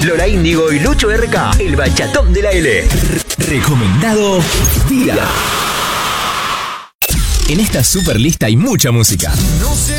Lola Índigo y Lucho RK, el bachatón de la L. Recomendado día. En esta super lista hay mucha música. No sé